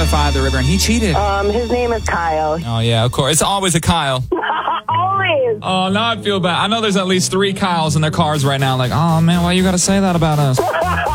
other father, and he cheated. His name is Kyle. Oh, yeah, of course. It's always a Kyle. Always. Oh, now I feel bad. I know there's at least 3 Kyles in their cars right now. Like, oh, man, why you got to say that about us?